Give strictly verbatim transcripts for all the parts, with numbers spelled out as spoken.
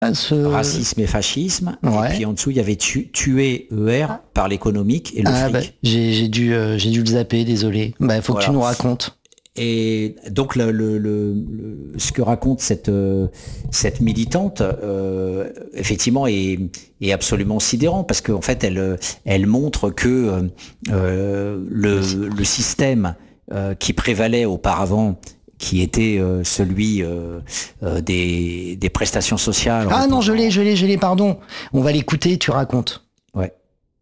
Ce... Racisme et fascisme. Ouais. Et puis en dessous, il y avait tu, tuer E R par l'économique et le ah, fric. Bah, j'ai, j'ai, dû, euh, j'ai dû le zapper, désolé. Bah, faut voilà. que tu nous racontes. Et donc le, le, le, le, ce que raconte cette, euh, cette militante, euh, effectivement, est, est absolument sidérant parce qu'en fait, elle, elle montre que euh, le, le système euh, qui prévalait auparavant, qui était euh, celui euh, euh, des, des prestations sociales. Ah non, je l'ai, je l'ai, je l'ai, pardon. On va l'écouter, tu racontes. Ouais.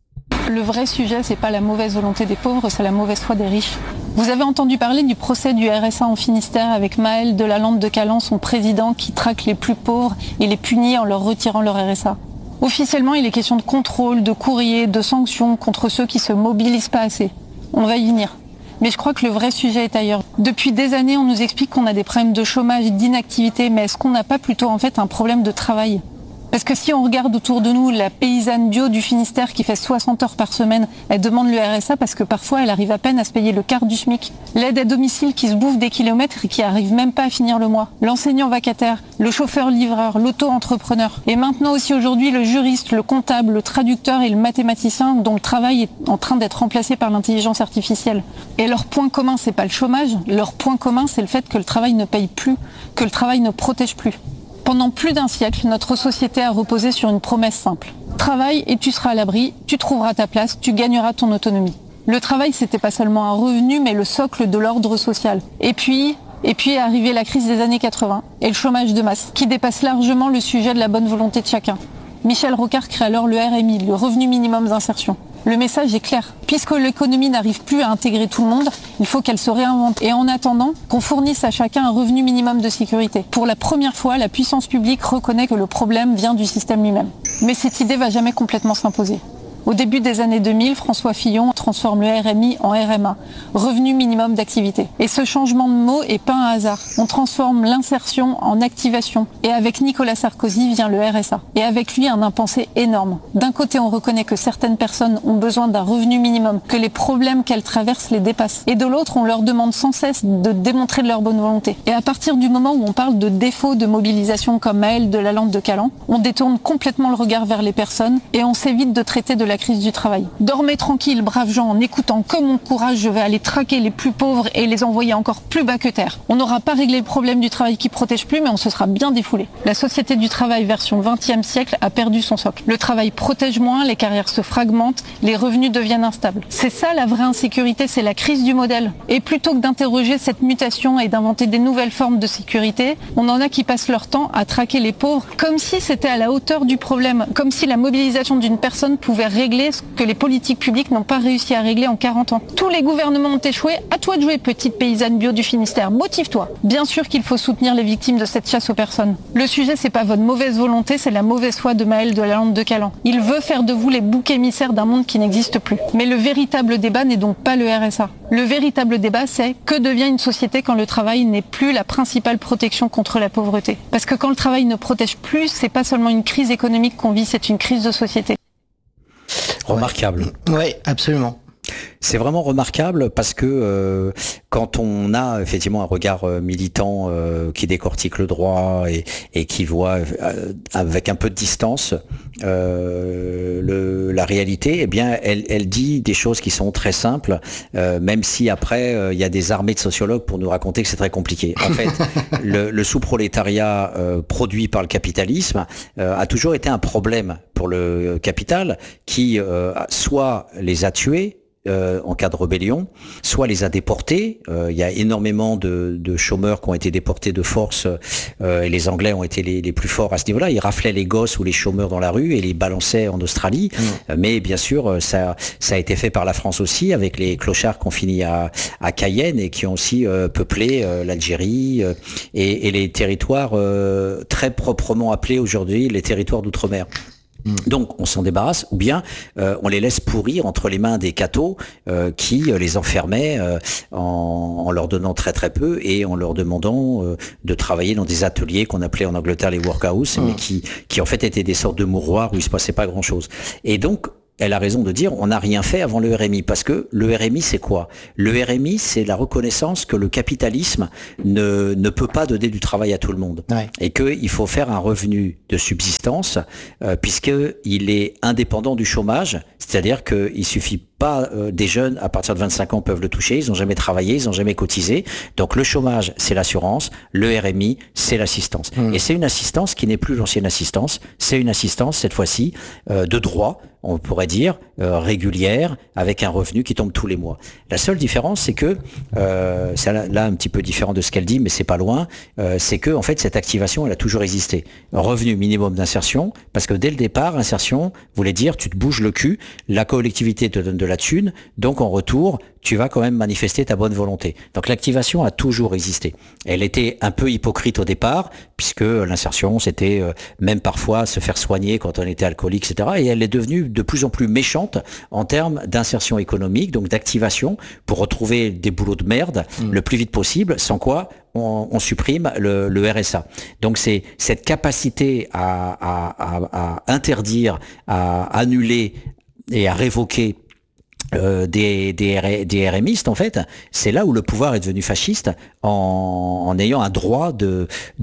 Le vrai sujet, c'est pas la mauvaise volonté des pauvres, c'est la mauvaise foi des riches. Vous avez entendu parler du procès du R S A en Finistère avec Maël Delalande de Calan, son président, qui traque les plus pauvres et les punit en leur retirant leur R S A. Officiellement, il est question de contrôle, de courrier, de sanctions contre ceux qui se mobilisent pas assez. On va y venir. Mais je crois que le vrai sujet est ailleurs. Depuis des années, on nous explique qu'on a des problèmes de chômage, d'inactivité, mais est-ce qu'on n'a pas plutôt en fait un problème de travail ? Parce que si on regarde autour de nous, la paysanne bio du Finistère qui fait soixante heures par semaine, elle demande le R S A parce que parfois elle arrive à peine à se payer le quart du SMIC. L'aide à domicile qui se bouffe des kilomètres et qui arrive même pas à finir le mois. L'enseignant vacataire, le chauffeur-livreur, l'auto-entrepreneur. Et maintenant aussi aujourd'hui le juriste, le comptable, le traducteur et le mathématicien dont le travail est en train d'être remplacé par l'intelligence artificielle. Et leur point commun, c'est pas le chômage, leur point commun, c'est le fait que le travail ne paye plus, que le travail ne protège plus. Pendant plus d'un siècle, notre société a reposé sur une promesse simple. Travaille et tu seras à l'abri, tu trouveras ta place, tu gagneras ton autonomie. Le travail, c'était pas seulement un revenu, mais le socle de l'ordre social. Et puis, et puis est arrivée la crise des années quatre-vingts et le chômage de masse, qui dépasse largement le sujet de la bonne volonté de chacun. Michel Rocard crée alors le R M I, le revenu minimum d'insertion. Le message est clair. Puisque l'économie n'arrive plus à intégrer tout le monde, il faut qu'elle se réinvente. Et en attendant, qu'on fournisse à chacun un revenu minimum de sécurité. Pour la première fois, la puissance publique reconnaît que le problème vient du système lui-même. Mais cette idée va jamais complètement s'imposer. Au début des années deux mille, François Fillon transforme le R M I en R M A, revenu minimum d'activité. Et ce changement de mot est pas un hasard. On transforme l'insertion en activation. Et avec Nicolas Sarkozy vient le R S A. Et avec lui, un impensé énorme. D'un côté, on reconnaît que certaines personnes ont besoin d'un revenu minimum, que les problèmes qu'elles traversent les dépassent. Et de l'autre, on leur demande sans cesse de démontrer de leur bonne volonté. Et à partir du moment où on parle de défaut de mobilisation comme Maël Delalande de Calan, on détourne complètement le regard vers les personnes et on s'évite de traiter de la crise du travail. Dormez tranquille, braves gens, en écoutant que mon courage, je vais aller traquer les plus pauvres et les envoyer encore plus bas que terre. On n'aura pas réglé le problème du travail qui protège plus, mais on se sera bien défoulé. La société du travail version vingtième siècle a perdu son socle. Le travail protège moins, les carrières se fragmentent, les revenus deviennent instables. C'est ça la vraie insécurité, c'est la crise du modèle. Et plutôt que d'interroger cette mutation et d'inventer des nouvelles formes de sécurité, on en a qui passent leur temps à traquer les pauvres, comme si c'était à la hauteur du problème, comme si la mobilisation d'une personne pouvait régler ce que les politiques publiques n'ont pas réussi à régler en quarante ans. Tous les gouvernements ont échoué, à toi de jouer, petite paysanne bio du Finistère, motive-toi. Bien sûr qu'il faut soutenir les victimes de cette chasse aux personnes. Le sujet, c'est pas votre mauvaise volonté, c'est la mauvaise foi de Maël Delalande de Calan. Il veut faire de vous les boucs émissaires d'un monde qui n'existe plus. Mais le véritable débat n'est donc pas le R S A. Le véritable débat, c'est que devient une société quand le travail n'est plus la principale protection contre la pauvreté. Parce que quand le travail ne protège plus, c'est pas seulement une crise économique qu'on vit, c'est une crise de société. Remarquable. Oui, ouais, absolument. C'est vraiment remarquable parce que euh, quand on a effectivement un regard euh, militant euh, qui décortique le droit et, et qui voit euh, avec un peu de distance euh, le, la réalité, eh bien, elle, elle dit des choses qui sont très simples, euh, même si après il euh, y a des armées de sociologues pour nous raconter que c'est très compliqué. En fait, le, le sous-prolétariat euh, produit par le capitalisme euh, a toujours été un problème pour le capital qui euh, soit les a tués. Euh, en cas de rébellion, soit les a déportés. Il euh, y a énormément de, de chômeurs qui ont été déportés de force euh, et les Anglais ont été les, les plus forts à ce niveau-là. Ils raflaient les gosses ou les chômeurs dans la rue et les balançaient en Australie. Mmh. Euh, mais bien sûr, ça, ça a été fait par la France aussi, avec les clochards qui ont fini à, à Cayenne et qui ont aussi euh, peuplé euh, l'Algérie euh, et, et les territoires euh, très proprement appelés aujourd'hui les territoires d'outre-mer. Donc on s'en débarrasse ou bien euh, on les laisse pourrir entre les mains des cathos euh, qui euh, les enfermaient euh, en, en leur donnant très très peu et en leur demandant euh, de travailler dans des ateliers qu'on appelait en Angleterre les workhouse, mmh. mais qui, qui en fait étaient des sortes de mouroirs où il se passait pas grand chose. Et donc elle a raison de dire on n'a rien fait avant le R M I, parce que le R M I c'est quoi? Le R M I c'est la reconnaissance que le capitalisme ne, ne peut pas donner du travail à tout le monde, ouais. et qu'il faut faire un revenu de subsistance euh, puisqu'il est indépendant du chômage, c'est-à-dire qu'il suffit pas euh, des jeunes à partir de vingt-cinq ans peuvent le toucher, ils n'ont jamais travaillé, ils n'ont jamais cotisé, donc le chômage c'est l'assurance, le R M I c'est l'assistance, mmh. et c'est une assistance qui n'est plus l'ancienne assistance, c'est une assistance cette fois-ci euh, de droit, on pourrait dire, euh, régulière, avec un revenu qui tombe tous les mois. La seule différence, c'est que, euh, c'est là, là un petit peu différent de ce qu'elle dit, mais c'est pas loin, euh, c'est que en fait cette activation, elle a toujours existé. Un revenu minimum d'insertion, parce que dès le départ, insertion voulait dire tu te bouges le cul, la collectivité te donne de la thune, donc en retour, tu vas quand même manifester ta bonne volonté. Donc l'activation a toujours existé. Elle était un peu hypocrite au départ, puisque l'insertion, c'était euh, même parfois se faire soigner quand on était alcoolique, et cetera. Et elle est devenue de plus en plus méchante en termes d'insertion économique, donc d'activation, pour retrouver des boulots de merde mmh. le plus vite possible, sans quoi on, on supprime le, le R S A. Donc c'est cette capacité à, à, à, à interdire, à annuler et à révoquer Euh, des, des, des RMistes, en fait, c'est là où le pouvoir est devenu fasciste en, en ayant un droit de,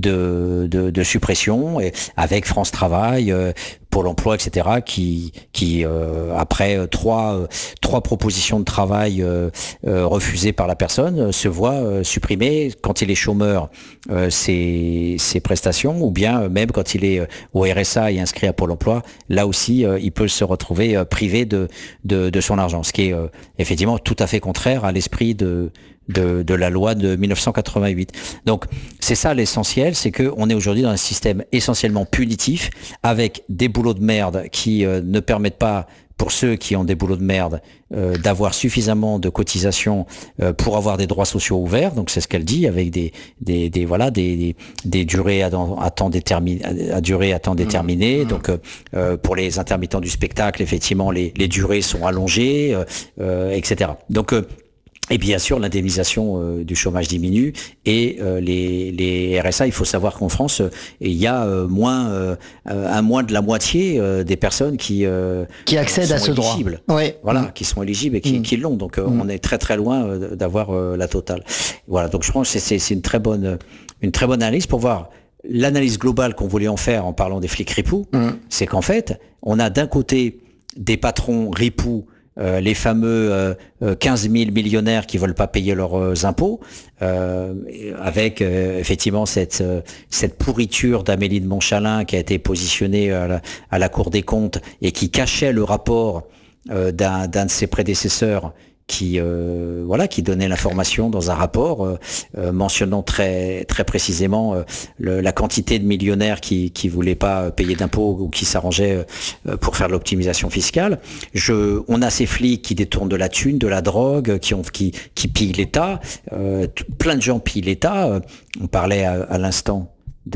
de, de, de suppression, et avec France Travail, euh, Pôle emploi, et cetera, qui, qui euh, après trois, euh, trois propositions de travail euh, euh, refusées par la personne, euh, se voit euh, supprimer, quand il est chômeur, euh, ses, ses prestations, ou bien euh, même quand il est euh, au R S A et inscrit à Pôle emploi, là aussi, euh, il peut se retrouver euh, privé de, de, de son argent, ce qui est euh, effectivement tout à fait contraire à l'esprit de De, de la loi de mille neuf cent quatre-vingt-huit. Donc c'est ça l'essentiel, c'est que on est aujourd'hui dans un système essentiellement punitif, avec des boulots de merde qui euh, ne permettent pas, pour ceux qui ont des boulots de merde, euh, d'avoir suffisamment de cotisations euh, pour avoir des droits sociaux ouverts. Donc c'est ce qu'elle dit, avec des des, des voilà des, des des durées à, à temps déterminé, à durée à temps déterminé. Mmh. Donc euh, pour les intermittents du spectacle, effectivement les les durées sont allongées, euh, euh, et cetera. Donc euh, et bien sûr, l'indemnisation euh, du chômage diminue, et euh, les, les R S A, il faut savoir qu'en France, euh, il y a euh, moins, euh, un moins de la moitié euh, des personnes qui euh, qui accèdent à ce droit. Ouais. Voilà, mmh. qui sont éligibles et qui, mmh. qui l'ont. Donc, euh, mmh. on est très très loin euh, d'avoir euh, la totale. Voilà. Donc, je pense que c'est, c'est une très bonne, une très bonne analyse pour voir l'analyse globale qu'on voulait en faire en parlant des flics ripoux. Mmh. C'est qu'en fait, on a d'un côté des patrons ripoux. Euh, les fameux euh, quinze mille millionnaires qui veulent pas payer leurs euh, impôts, euh, avec euh, effectivement cette euh, cette pourriture d'Amélie de Montchalin qui a été positionnée à la, à la Cour des comptes et qui cachait le rapport euh, d'un d'un de ses prédécesseurs, qui euh, voilà qui donnait l'information dans un rapport euh, euh, mentionnant très très précisément euh, le, la quantité de millionnaires qui qui voulaient pas payer d'impôts ou qui s'arrangeaient euh, pour faire de l'optimisation fiscale. Je on a ces flics qui détournent de la thune, de la drogue, qui ont qui qui pillent l'État. Euh, t- plein de gens pillent l'État. On parlait à, à l'instant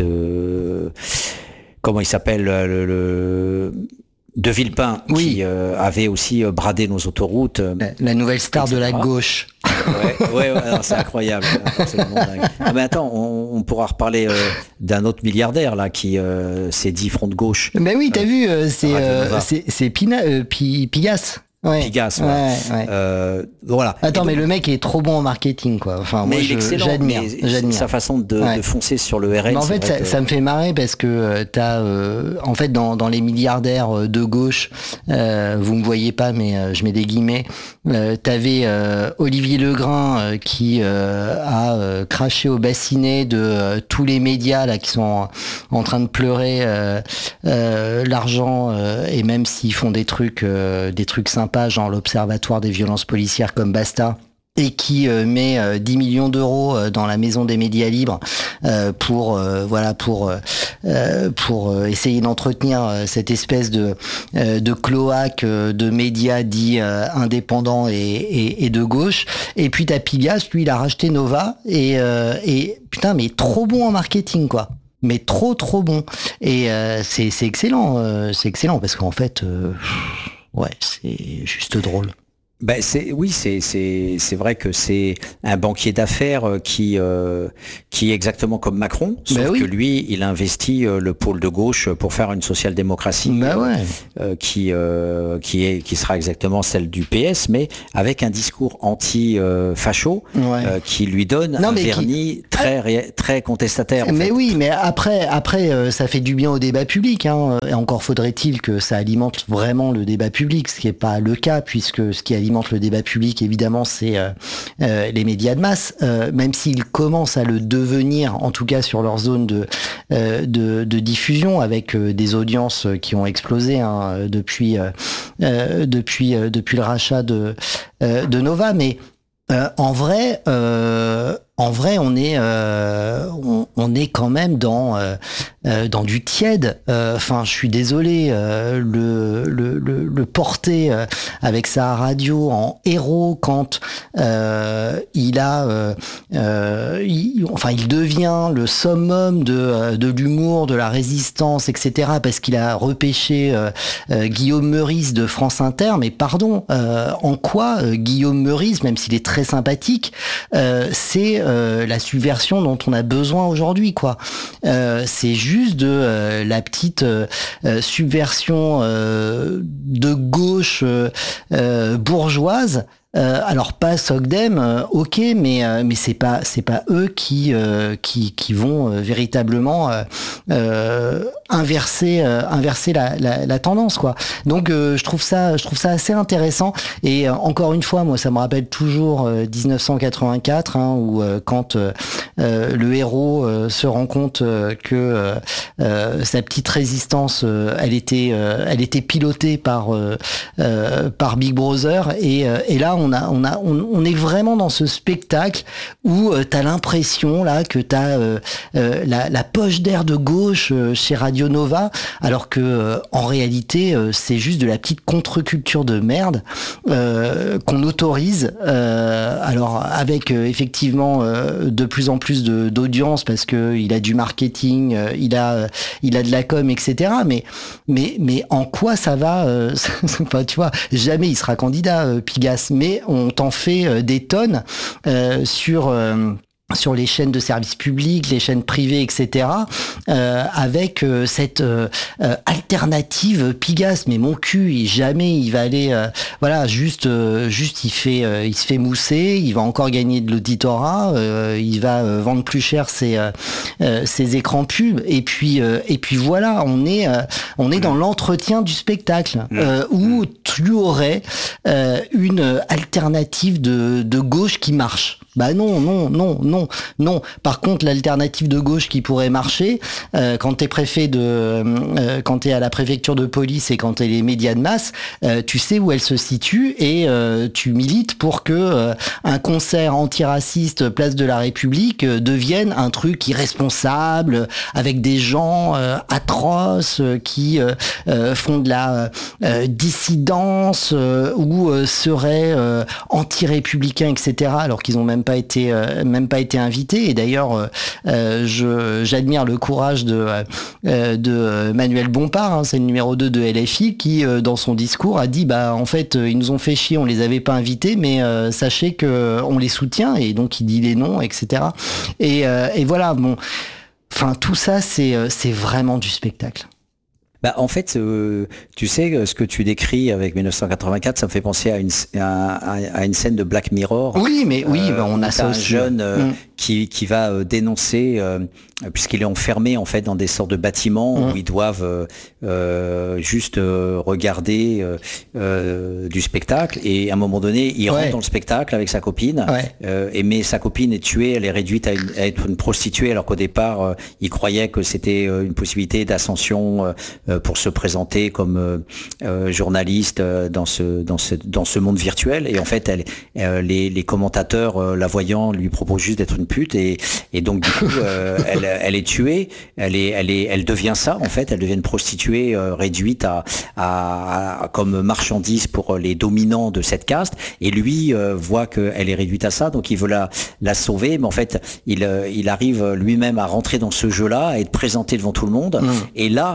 de comment il s'appelle le, le de Villepin, oui. qui euh, avait aussi euh, bradé nos autoroutes. Euh, la, la nouvelle star et cetera de la gauche. ouais, ouais, ouais non, c'est incroyable. Ah, mais attends, on, on pourra reparler euh, d'un autre milliardaire là qui euh, s'est dit front de gauche. Mais oui, t'as euh, vu, euh, c'est, euh, c'est c'est Pina, euh, P, Pigas. Ouais. Pigas, ouais. ouais, ouais. Euh, voilà. Attends, donc, mais le mec est trop bon en marketing, quoi. Enfin, mais moi, il je, est excellent, j'admire, j'admire. Sa façon de, ouais. de foncer sur le R N. Mais en fait, ça, que... ça me fait marrer parce que euh, t'as, euh, en fait, dans, dans les milliardaires de gauche, euh, vous me voyez pas, mais euh, je mets des guillemets. Euh, t'avais euh, Olivier Legrain euh, qui euh, a euh, craché au bassinet de euh, tous les médias là qui sont en, en train de pleurer euh, euh, l'argent euh, et même s'ils font des trucs, euh, des trucs sympas, genre l'observatoire des violences policières comme Basta, et qui euh, met euh, dix millions d'euros euh, dans la maison des médias libres euh, pour euh, voilà pour euh, pour euh, essayer d'entretenir euh, cette espèce de euh, de cloaque euh, de médias dits euh, indépendants et, et, et de gauche. Et puis t'as Pigas, lui il a racheté Nova et euh, et putain mais trop bon en marketing quoi. Mais trop trop bon. Et euh, c'est c'est excellent, euh, c'est excellent parce qu'en fait euh, ouais, c'est juste drôle. Ben c'est oui c'est c'est c'est vrai que c'est un banquier d'affaires qui euh, qui est exactement comme Macron, sauf ben oui. que lui il investit euh, le pôle de gauche pour faire une social-démocratie ben ouais. euh, qui euh, qui est qui sera exactement celle du P S, mais avec un discours anti-facho euh, ouais. euh, qui lui donne non, un vernis qui... très très contestataire. En mais fait. oui, mais après après euh, ça fait du bien au débat public. Hein, et encore faudrait-il que ça alimente vraiment le débat public, ce qui n'est pas le cas puisque ce qui alimente le débat public, évidemment, c'est euh, euh, les médias de masse, euh, même s'ils commencent à le devenir, en tout cas sur leur zone de, euh, de, de diffusion, avec euh, des audiences qui ont explosé hein, depuis, euh, depuis, euh, depuis le rachat de, euh, de Nova. Mais euh, en vrai, euh, en vrai, on est, euh, on, on est quand même dans, euh, euh, dans du tiède. Enfin, euh, je suis désolé, euh, le, le, le, le porter euh, avec sa radio en héros quand euh, il a, euh, euh, il, enfin, il devient le summum de, de l'humour, de la résistance, et cetera. Parce qu'il a repêché euh, euh, Guillaume Meurice de France Inter. Mais pardon, euh, en quoi euh, Guillaume Meurice, même s'il est très sympathique, euh, c'est Euh, la subversion dont on a besoin aujourd'hui, quoi. Euh, c'est juste de euh, la petite euh, subversion euh, de gauche euh, euh, bourgeoise. Euh, alors pas Sogdem, euh, ok, mais euh, mais c'est pas c'est pas eux qui euh, qui qui vont euh, véritablement euh, euh, inverser euh, inverser la, la, la tendance, quoi. Donc euh, je trouve ça je trouve ça assez intéressant et euh, encore une fois moi ça me rappelle toujours euh, dix-neuf cent quatre-vingt-quatre hein, où euh, quand euh, euh, le héros euh, se rend compte euh, que euh, euh, sa petite résistance euh, elle était euh, elle était pilotée par euh, euh, par Big Brother et euh, et là on a on a on, on est vraiment dans ce spectacle où euh, t'as l'impression là que t'as euh, euh, la, la poche d'air de gauche euh, chez Radio Nova alors que euh, en réalité euh, c'est juste de la petite contre-culture de merde euh, qu'on autorise euh, alors avec euh, effectivement euh, de plus en plus de, d'audience parce que il a du marketing euh, il a euh, il a de la com etc mais mais mais en quoi ça va euh, enfin, tu vois jamais il sera candidat euh, Pigasse mais on t'en fait euh, des tonnes euh, sur euh, sur les chaînes de services publics, les chaînes privées, et cetera, euh, avec euh, cette euh, euh, alternative Pigasse. Mais mon cul, il, jamais il va aller, euh, voilà, juste, euh, juste il fait, euh, il se fait mousser, il va encore gagner de l'auditorat, euh, il va euh, vendre plus cher ses, euh, ses écrans pubs. Et puis, euh, et puis voilà, on est, euh, on est dans l'entretien du spectacle euh, où tu aurais euh, une alternative de, de gauche qui marche. Bah non, non, non, non, non. Par contre, l'alternative de gauche qui pourrait marcher, euh, quand t'es préfet de, euh, quand t'es à la préfecture de police et quand t'es les médias de masse, euh, tu sais où elle se situe et euh, tu milites pour que euh, un concert antiraciste place de la République euh, devienne un truc irresponsable avec des gens euh, atroces euh, qui euh, euh, font de la euh, dissidence euh, ou euh, seraient euh, anti-républicains, et cetera. Alors qu'ils ont même pas été euh, même pas été invité et d'ailleurs euh, je j'admire le courage de euh, de Manuel Bompard hein, c'est le numéro deux de L F I qui euh, dans son discours a dit bah en fait ils nous ont fait chier, on les avait pas invités mais euh, sachez que on les soutient et donc il dit les noms etc et euh, et voilà bon enfin tout ça c'est c'est vraiment du spectacle. Bah, en fait, euh, tu sais, ce que tu décris avec mille neuf cent quatre-vingt-quatre, ça me fait penser à une, à, à une scène de Black Mirror. Oui, mais oui, euh, bah, on a ça un aussi. jeune euh, mmh. qui, qui va euh, dénoncer, euh, puisqu'il est enfermé en fait dans des sortes de bâtiments mmh. où ils doivent euh, euh, juste euh, regarder euh, euh, du spectacle. Et à un moment donné, il ouais. rentre dans le spectacle avec sa copine. Ouais. Euh, et mais sa copine est tuée, elle est réduite à, une, à être une prostituée, alors qu'au départ, euh, il croyait que c'était euh, une possibilité d'ascension. Euh, pour se présenter comme euh, euh, journaliste euh, dans ce dans ce dans ce monde virtuel et en fait elle euh, les les commentateurs euh, la voyant lui proposent juste d'être une pute et et donc du coup euh, elle elle est tuée, elle est elle est elle devient ça en fait, elle devient une prostituée euh, réduite à, à à comme marchandise pour les dominants de cette caste et lui euh, voit qu'elle est réduite à ça donc il veut la la sauver mais en fait il il arrive lui-même à rentrer dans ce jeu-là, à être présenté devant tout le monde mmh. et là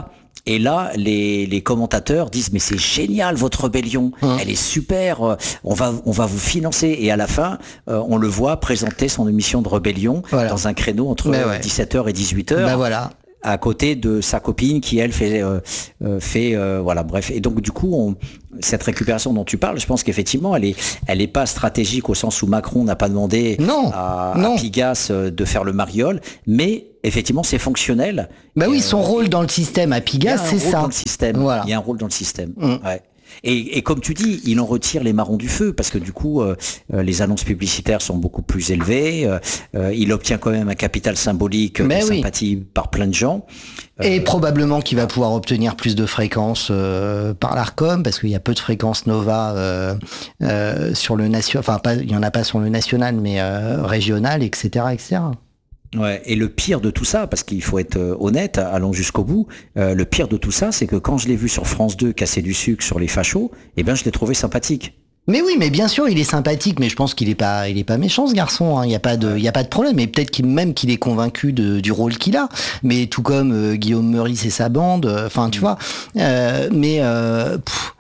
Et là, les, les commentateurs disent mais c'est génial votre rébellion, mmh. elle est super, on va on va vous financer. Et à la fin, euh, on le voit présenter son émission de rébellion voilà. dans un créneau entre ouais. dix-sept heures et dix-huit heures. Ben voilà. À côté de sa copine qui elle fait euh, fait euh, voilà bref. Et donc du coup on, cette récupération dont tu parles, je pense qu'effectivement elle est elle est pas stratégique au sens où Macron n'a pas demandé non, à, non. à Pigasse de faire le mariole, mais effectivement c'est fonctionnel. Bah oui, son euh, rôle dans le système à Pigasse, c'est ça. Dans le système. Voilà. Il y a un rôle dans le système. Mmh. Ouais. Et, et comme tu dis, il en retire les marrons du feu parce que du coup, euh, les annonces publicitaires sont beaucoup plus élevées. Euh, il obtient quand même un capital symbolique Mais de oui. sympathie par plein de gens. Et euh, probablement qu'il va pouvoir obtenir plus de fréquences euh, par l'Arcom parce qu'il y a peu de fréquences Nova euh, euh, sur le national. Enfin, pas, il y en a pas sur le national, mais euh, régional, et cetera, et cetera. Ouais, et le pire de tout ça, parce qu'il faut être honnête, allons jusqu'au bout, euh, le pire de tout ça, c'est que quand je l'ai vu sur France deux casser du sucre sur les fachos, eh ben je l'ai trouvé sympathique. Mais oui, mais bien sûr, il est sympathique, mais je pense qu'il est pas, il est pas méchant, ce garçon. Il hein. y a pas de, il y a pas de problème. Et peut-être qu'il, même qu'il est convaincu de, du rôle qu'il a. Mais tout comme euh, Guillaume Meurice et sa bande. Enfin, euh, tu mmh. vois. Euh, mais euh, pff,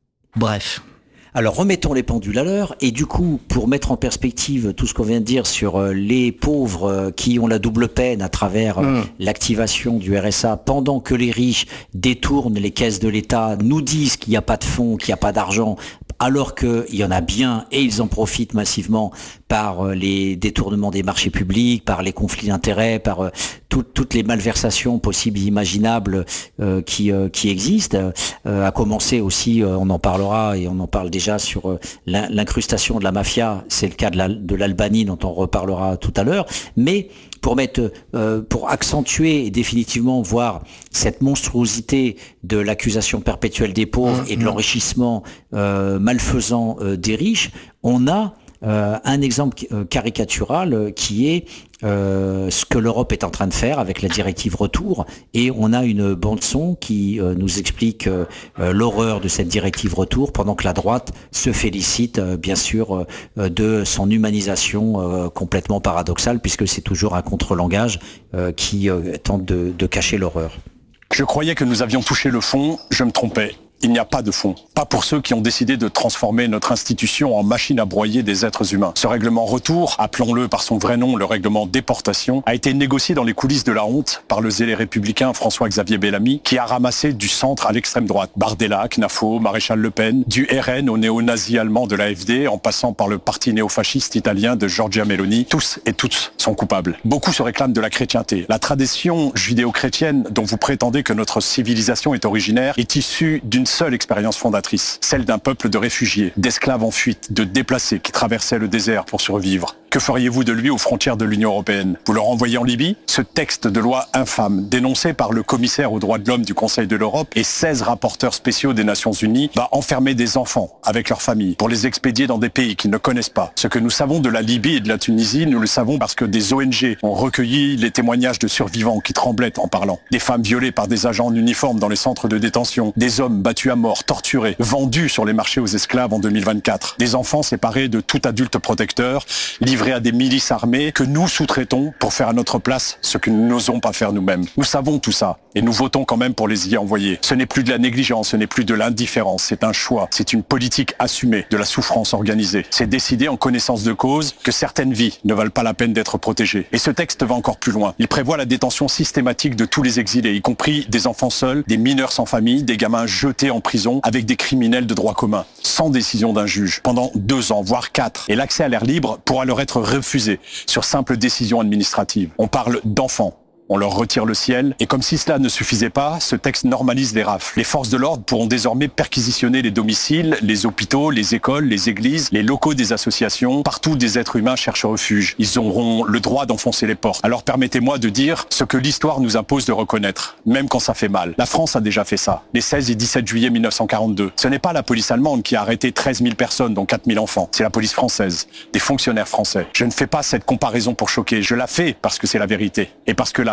bref. Alors remettons les pendules à l'heure et du coup pour mettre en perspective tout ce qu'on vient de dire sur les pauvres qui ont la double peine à travers mmh. l'activation du R S A pendant que les riches détournent les caisses de l'État, nous disent qu'il n'y a pas de fonds, qu'il n'y a pas d'argent, alors qu'il y en a bien et ils en profitent massivement par les détournements des marchés publics, par les conflits d'intérêts, par tout, toutes les malversations possibles et imaginables euh, qui, euh, qui existent, euh, à commencer aussi, euh, on en parlera et on en parle déjà sur euh, l'incrustation de la mafia, c'est le cas de, la, de l'Albanie dont on reparlera tout à l'heure, mais pour mettre, euh, pour accentuer et définitivement voir cette monstruosité de l'accusation perpétuelle des pauvres mmh, et de mmh. l'enrichissement euh, malfaisant euh, des riches, on a Euh, un exemple euh, caricatural euh, qui est euh, ce que l'Europe est en train de faire avec la directive retour, et on a une bande son qui euh, nous explique euh, euh, l'horreur de cette directive retour pendant que la droite se félicite euh, bien sûr euh, de son humanisation euh, complètement paradoxale puisque c'est toujours un contre-langage euh, qui euh, tente de, de cacher l'horreur. Je croyais que nous avions touché le fond, je me trompais. Il n'y a pas de fond. Pas pour ceux qui ont décidé de transformer notre institution en machine à broyer des êtres humains. Ce règlement retour, appelons-le par son vrai nom, le règlement déportation, a été négocié dans les coulisses de la honte par le zélé républicain François-Xavier Bellamy, qui a ramassé du centre à l'extrême droite. Bardella, Knafo, Maréchal Le Pen, du R N au néo-nazi allemand de l'A F D, en passant par le parti néofasciste italien de Giorgia Meloni, tous et toutes sont coupables. Beaucoup se réclament de la chrétienté. La tradition judéo-chrétienne dont vous prétendez que notre civilisation est originaire est issue d'une seule expérience fondatrice, celle d'un peuple de réfugiés, d'esclaves en fuite, de déplacés qui traversaient le désert pour survivre. Que feriez-vous de lui aux frontières de l'Union européenne? Vous le renvoyez en Libye? Ce texte de loi infâme, dénoncé par le commissaire aux droits de l'homme du Conseil de l'Europe et seize rapporteurs spéciaux des Nations Unies, va enfermer des enfants avec leurs familles pour les expédier dans des pays qu'ils ne connaissent pas. Ce que nous savons de la Libye et de la Tunisie, nous le savons parce que des O N G ont recueilli les témoignages de survivants qui tremblaient en parlant. Des femmes violées par des agents en uniforme dans les centres de détention, des hommes battus à mort, torturés, vendus sur les marchés aux esclaves en deux mille vingt-quatre, des enfants séparés de tout adulte protecteur, livrés à des milices armées que nous sous-traitons pour faire à notre place ce que nous n'osons pas faire nous-mêmes. Nous savons tout ça et nous votons quand même pour les y envoyer. Ce n'est plus de la négligence, ce n'est plus de l'indifférence, c'est un choix, c'est une politique assumée de la souffrance organisée. C'est décider en connaissance de cause que certaines vies ne valent pas la peine d'être protégées. Et ce texte va encore plus loin. Il prévoit la détention systématique de tous les exilés, y compris des enfants seuls, des mineurs sans famille, des gamins jetés en prison avec des criminels de droit commun, sans décision d'un juge, pendant deux ans, voire quatre. Et l'accès à l'air libre pourra leur être refusé sur simple décision administrative. On parle d'enfants. On leur retire le ciel. Et comme si cela ne suffisait pas, ce texte normalise les rafles. Les forces de l'ordre pourront désormais perquisitionner les domiciles, les hôpitaux, les écoles, les églises, les locaux des associations, partout où des êtres humains cherchent refuge. Ils auront le droit d'enfoncer les portes. Alors permettez-moi de dire ce que l'histoire nous impose de reconnaître, même quand ça fait mal. La France a déjà fait ça, les seize et dix-sept juillet mille neuf cent quarante-deux. Ce n'est pas la police allemande qui a arrêté treize mille personnes, dont quatre mille enfants. C'est la police française, des fonctionnaires français. Je ne fais pas cette comparaison pour choquer, je la fais parce que c'est la vérité. Et parce que la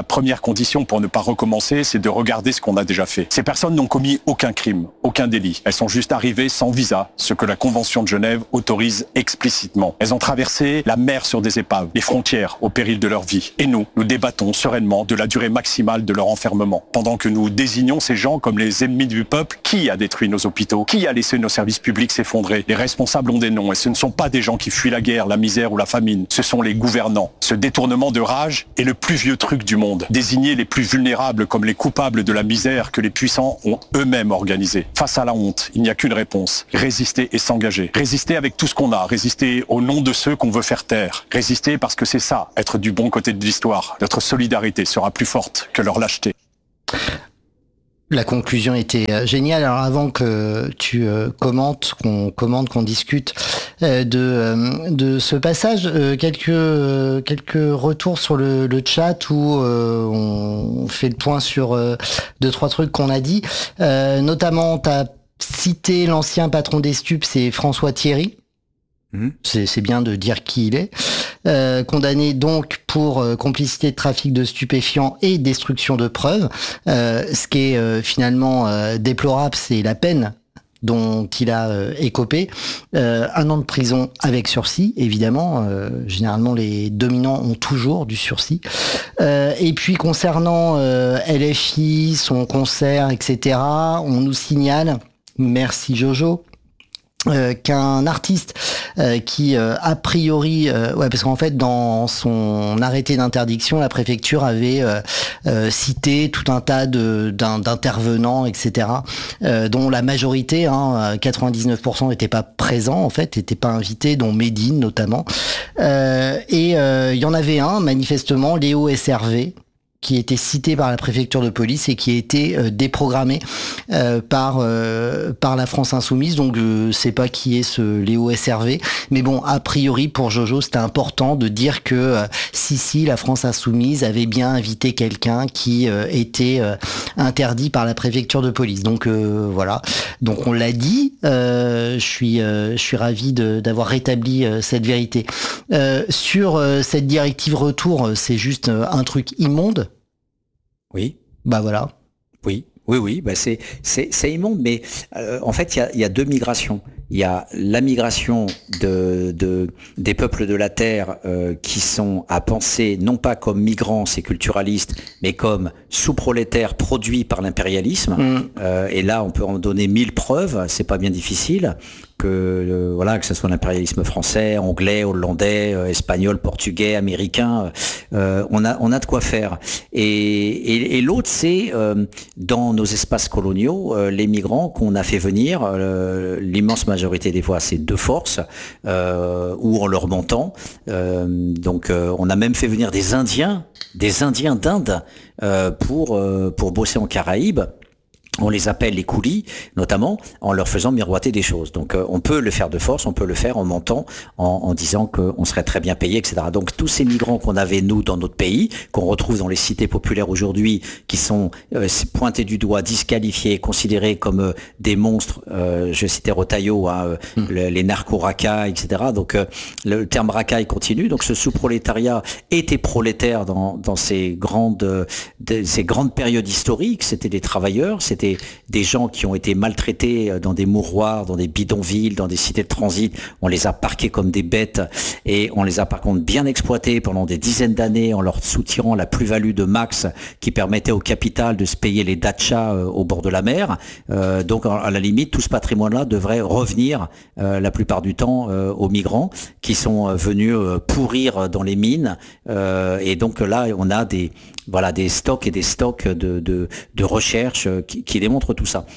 première condition pour ne pas recommencer, c'est de regarder ce qu'on a déjà fait. Ces personnes n'ont commis aucun crime, aucun délit. Elles sont juste arrivées sans visa, ce que la Convention de Genève autorise explicitement. Elles ont traversé la mer sur des épaves, les frontières au péril de leur vie. Et nous, nous débattons sereinement de la durée maximale de leur enfermement. Pendant que nous désignons ces gens comme les ennemis du peuple, qui a détruit nos hôpitaux? Qui a laissé nos services publics s'effondrer? Les responsables ont des noms et ce ne sont pas des gens qui fuient la guerre, la misère ou la famine. Ce sont les gouvernants. Ce détournement de rage est le plus vieux truc du monde. Désigner les plus vulnérables comme les coupables de la misère que les puissants ont eux-mêmes organisée. Face à la honte, il n'y a qu'une réponse. Résister et s'engager. Résister avec tout ce qu'on a. Résister au nom de ceux qu'on veut faire taire. Résister parce que c'est ça, être du bon côté de l'histoire. Notre solidarité sera plus forte que leur lâcheté. La conclusion était géniale. Alors avant que tu euh, commentes, qu'on commente, qu'on discute euh, de euh, de ce passage, euh, quelques euh, quelques retours sur le, le chat où euh, on fait le point sur euh, deux trois trucs qu'on a dit. Euh, notamment, t'as cité l'ancien patron des stupes, c'est François Thierry. Mmh. C'est, c'est bien de dire qui il est. Euh, condamné donc pour euh, complicité de trafic de stupéfiants et destruction de preuves. Euh, ce qui est euh, finalement euh, déplorable, c'est la peine dont il a euh, écopé. Euh, un an de prison avec sursis, évidemment. Euh, généralement, les dominants ont toujours du sursis. Euh, et puis, concernant euh, L F I, son concert, et cetera, on nous signale, merci Jojo, Euh, qu'un artiste euh, qui euh, a priori euh, ouais parce qu'en fait dans son arrêté d'interdiction la préfecture avait euh, euh, cité tout un tas de d'un, d'intervenants etc euh, dont la majorité hein, quatre-vingt-dix-neuf pour cent n'étaient pas présents en fait, n'étaient pas invités, dont Médine notamment euh, et il euh, y en avait un manifestement, Léo S R V, qui était cité par la préfecture de police et qui a été euh, déprogrammé euh, par euh, par la France Insoumise. Donc je sais pas qui est ce Léo S R V, mais bon, a priori pour Jojo, c'était important de dire que euh, si si la France Insoumise avait bien invité quelqu'un qui euh, était euh, interdit par la préfecture de police. Donc euh, voilà. Donc on l'a dit. Euh, je suis euh, je suis ravi de, d'avoir rétabli euh, cette vérité. Euh, sur euh, cette directive retour, c'est juste euh, un truc immonde. Oui. Bah voilà. Oui, oui, oui. Bah c'est c'est c'est immonde, mais euh, en fait il y a il y a deux migrations. Il y a la migration de de des peuples de la terre euh, qui sont à penser non pas comme migrants, c'est culturaliste, mais comme sous-prolétaires produits par l'impérialisme. Mmh. Euh, et là, on peut en donner mille preuves. C'est pas bien difficile. Que euh, voilà, que ce soit l'impérialisme français, anglais, hollandais, euh, espagnol, portugais, américain, euh, on a on a de quoi faire. Et et, et l'autre, c'est euh, dans nos espaces coloniaux, euh, les migrants qu'on a fait venir, euh, l'immense majorité des fois, c'est de force euh, ou en leur mentant. Euh, donc, euh, on a même fait venir des Indiens, des Indiens d'Inde euh, pour euh, pour bosser en Caraïbes. On les appelle les coulis, notamment, en leur faisant miroiter des choses. Donc, euh, on peut le faire de force, on peut le faire en mentant, en, en disant qu'on serait très bien payé, et cetera. Donc, tous ces migrants qu'on avait, nous, dans notre pays, qu'on retrouve dans les cités populaires aujourd'hui, qui sont euh, pointés du doigt, disqualifiés, considérés comme euh, des monstres, euh, je citais Rotaillot, hein, euh, mmh. le, les narco-racailles, et cetera. Donc, euh, le terme racaille continue. Donc, ce sous-prolétariat était prolétaire dans, dans ces grandes, euh, de, ces grandes périodes historiques. C'était des travailleurs, c'était des gens qui ont été maltraités dans des mouroirs, dans des bidonvilles, dans des cités de transit. On les a parqués comme des bêtes et on les a par contre bien exploités pendant des dizaines d'années en leur soutirant la plus-value de max qui permettait au capital de se payer les dachas au bord de la mer. Euh, donc à la limite, tout ce patrimoine-là devrait revenir euh, la plupart du temps euh, aux migrants qui sont venus euh, pourrir dans les mines. Euh, et donc là, on a des voilà des stocks et des stocks de de, de recherche qui, qui démontrent tout ça.